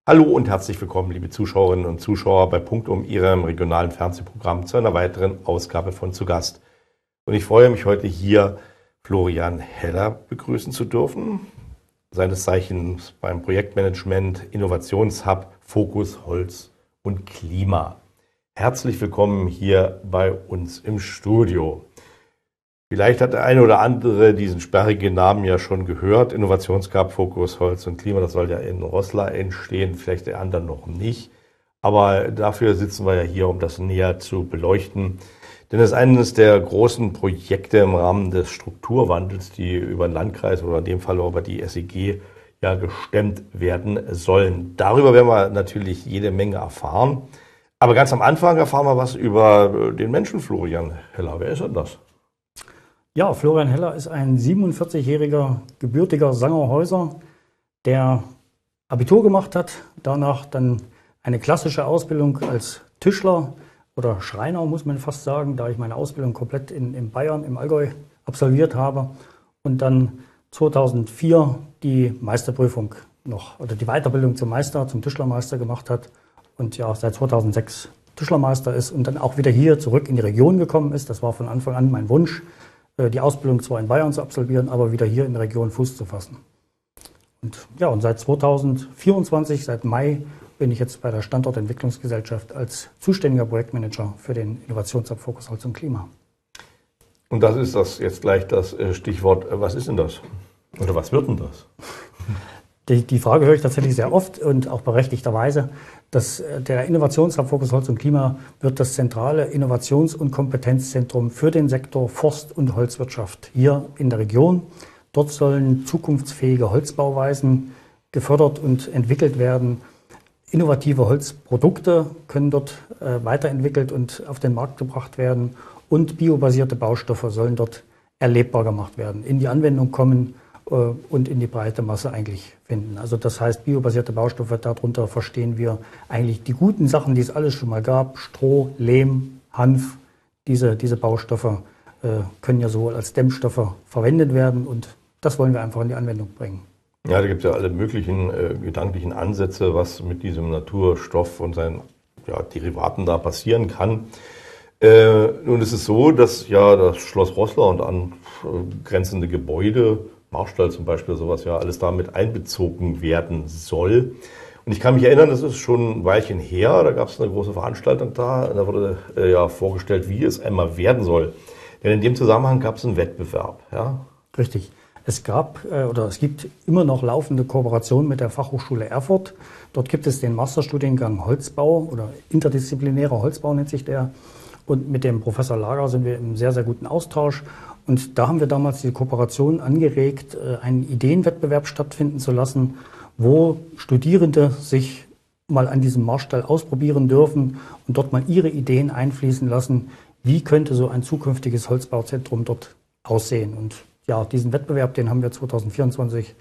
Hallo und herzlich willkommen, liebe Zuschauerinnen und Zuschauer bei Punktum, Ihrem regionalen Fernsehprogramm, zu einer weiteren Ausgabe von Zu Gast. Und ich freue mich heute hier, Florian Heller begrüßen zu dürfen, seines Zeichens beim Projektmanagement Innovationshub Fokus Holz und Klima. Herzlich willkommen hier bei uns im Studio. Vielleicht hat der eine oder andere diesen sperrigen Namen ja schon gehört. Innovationshub, Fokus, Holz und Klima, das soll ja in Roßla entstehen, vielleicht der anderen noch nicht. Aber dafür sitzen wir ja hier, um das näher zu beleuchten. Denn es ist eines der großen Projekte im Rahmen des Strukturwandels, die über den Landkreis oder in dem Fall auch über die SEG ja gestemmt werden sollen. Darüber werden wir natürlich jede Menge erfahren. Aber ganz am Anfang erfahren wir was über den Menschen Florian Heller. Wer ist denn das? Ja, Florian Heller ist ein 47-jähriger gebürtiger Sangerhäuser, der Abitur gemacht hat, danach dann eine klassische Ausbildung als Tischler oder Schreiner, muss man fast sagen, da ich meine Ausbildung komplett in Bayern, im Allgäu absolviert habe und dann 2004 die Meisterprüfung noch oder die Weiterbildung zum Tischlermeister gemacht hat und ja seit 2006 Tischlermeister ist und dann auch wieder hier zurück in die Region gekommen ist. Das war von Anfang an mein Wunsch, die Ausbildung zwar in Bayern zu absolvieren, aber wieder hier in der Region Fuß zu fassen. Und ja, und seit 2024, seit Mai, bin ich jetzt bei der Standortentwicklungsgesellschaft als zuständiger Projektmanager für den Innovationshub Fokus Holz und Klima. Und das ist das jetzt gleich das Stichwort, was ist denn das? Oder was wird denn das? Die Frage höre ich tatsächlich sehr oft und auch berechtigterweise. Der Innovationshub Fokus Holz und Klima wird das zentrale Innovations- und Kompetenzzentrum für den Sektor Forst- und Holzwirtschaft hier in der Region. Dort sollen zukunftsfähige Holzbauweisen gefördert und entwickelt werden. Innovative Holzprodukte können dort weiterentwickelt und auf den Markt gebracht werden. Und biobasierte Baustoffe sollen dort erlebbar gemacht werden, in die Anwendung kommen und in die breite Masse eigentlich finden. Also das heißt, biobasierte Baustoffe, darunter verstehen wir eigentlich die guten Sachen, die es alles schon mal gab. Stroh, Lehm, Hanf, diese Baustoffe können ja sowohl als Dämmstoffe verwendet werden und das wollen wir einfach in die Anwendung bringen. Ja, da gibt es ja alle möglichen gedanklichen Ansätze, was mit diesem Naturstoff und seinen Derivaten da passieren kann. Nun ist es so, dass ja das Schloss Roßla und angrenzende Gebäude, Marstall zum Beispiel, sowas ja alles damit einbezogen werden soll. Und ich kann mich erinnern, das ist schon ein Weilchen her, da gab es eine große Veranstaltung da wurde ja vorgestellt, wie es einmal werden soll. Denn in dem Zusammenhang gab es einen Wettbewerb. Ja? Richtig. Es gibt immer noch laufende Kooperationen mit der Fachhochschule Erfurt. Dort gibt es den Masterstudiengang Holzbau oder interdisziplinärer Holzbau nennt sich der. Und mit dem Professor Lager sind wir im sehr, sehr guten Austausch. Und da haben wir damals die Kooperation angeregt, einen Ideenwettbewerb stattfinden zu lassen, wo Studierende sich mal an diesem Marstall ausprobieren dürfen und dort mal ihre Ideen einfließen lassen. Wie könnte so ein zukünftiges Holzbauzentrum dort aussehen? Und ja, diesen Wettbewerb, den haben wir 2024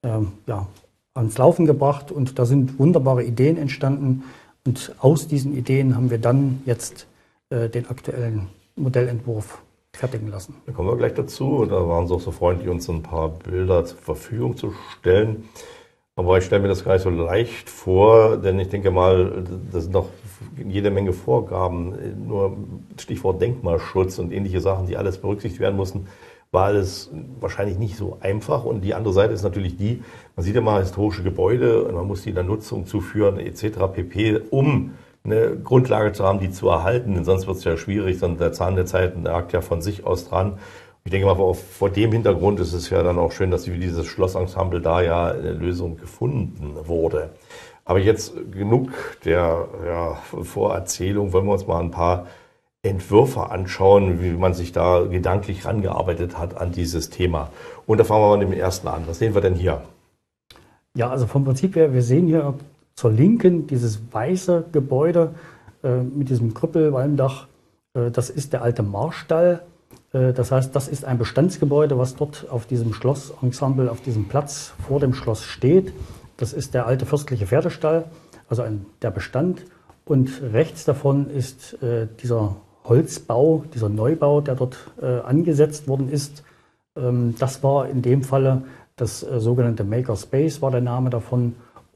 ans Laufen gebracht und da sind wunderbare Ideen entstanden. Und aus diesen Ideen haben wir dann jetzt den aktuellen Modellentwurf fertigen lassen. Da kommen wir gleich dazu. Da waren Sie auch so freundlich, uns ein paar Bilder zur Verfügung zu stellen. Aber ich stelle mir das gar nicht so leicht vor, denn ich denke mal, das sind noch jede Menge Vorgaben. Nur Stichwort Denkmalschutz und ähnliche Sachen, die alles berücksichtigt werden mussten, war alles wahrscheinlich nicht so einfach. Und die andere Seite ist natürlich die, man sieht ja mal historische Gebäude und man muss die in der Nutzung zuführen etc. pp., um eine Grundlage zu haben, die zu erhalten, denn sonst wird es ja schwierig, sondern der Zahn der Zeit nagt ja von sich aus dran. Ich denke mal, vor dem Hintergrund ist es ja dann auch schön, dass dieses Schlossensemble da ja eine Lösung gefunden wurde. Aber jetzt genug der Vorerzählung, wollen wir uns mal ein paar Entwürfe anschauen, wie man sich da gedanklich rangearbeitet hat an dieses Thema. Und da fangen wir mal mit dem ersten an. Was sehen wir denn hier? Ja, also vom Prinzip her, wir sehen hier zur Linken dieses weiße Gebäude mit diesem Krüppelwalmdach. Das ist der alte Marstall. Das heißt, das ist ein Bestandsgebäude, was dort auf diesem Schlossensemble, auf diesem Platz vor dem Schloss steht. Das ist der alte fürstliche Pferdestall, also der Bestand. Und rechts davon ist dieser Holzbau, dieser Neubau, der dort angesetzt worden ist. Das war in dem Falle das sogenannte Makerspace, war der Name davon.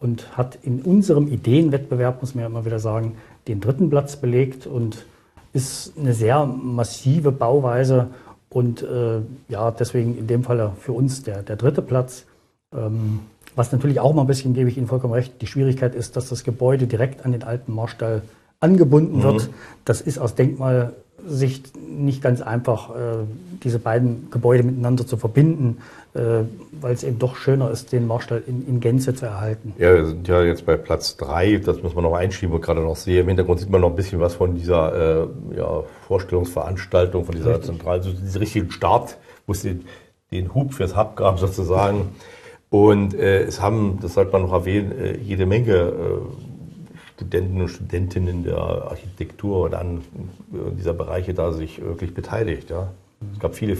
und hat in unserem Ideenwettbewerb, muss man ja immer wieder sagen, den 3. Platz belegt und ist eine sehr massive Bauweise und deswegen in dem Fall für uns der 3. Platz. Was natürlich auch mal ein bisschen, gebe ich Ihnen vollkommen recht, die Schwierigkeit ist, dass das Gebäude direkt an den alten Marstall angebunden wird. Das ist aus Denkmalsicht nicht ganz einfach, diese beiden Gebäude miteinander zu verbinden, weil es eben doch schöner ist, den Marstall in Gänze zu erhalten. Ja, wir sind ja jetzt bei Platz 3, das muss man noch einschieben, wo ich gerade noch sehe. Im Hintergrund sieht man noch ein bisschen was von dieser Vorstellungsveranstaltung, von dieser Zentrale, also diesen richtigen Start, wo es den Hub fürs Hub gab sozusagen. Und es haben, das sollte man noch erwähnen, jede Menge Studenten und Studentinnen der Architektur oder an dieser Bereiche da sich wirklich beteiligt. Ja. Es gab viele